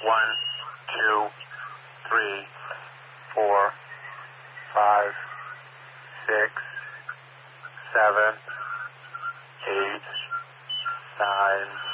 1, 2, 3, 4, 5, 6, 7, 8, 9,